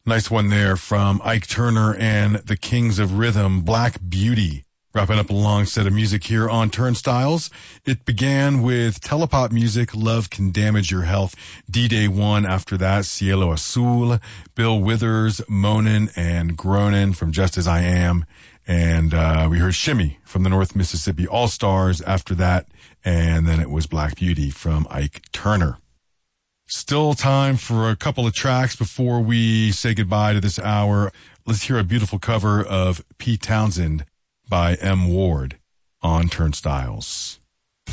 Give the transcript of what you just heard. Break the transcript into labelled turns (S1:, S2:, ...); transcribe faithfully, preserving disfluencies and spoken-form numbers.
S1: Nice one there from Ike Turner and the Kings of Rhythm, Black Beauty. Wrapping up a long set of music here on Turnstiles. It began with telepop music, Love Can Damage Your Health. D-Day one after that, Cielo Azul, Bill Withers, Moanin' and Groanin' from Just As I Am. And uh we heard Shimmy from the North Mississippi All-Stars after that. And then it was Black Beauty from Ike Turner. Still time for a couple of tracks before we say goodbye to this hour. Let's hear a beautiful cover of Pete Townsend by M. Ward on Turnstiles.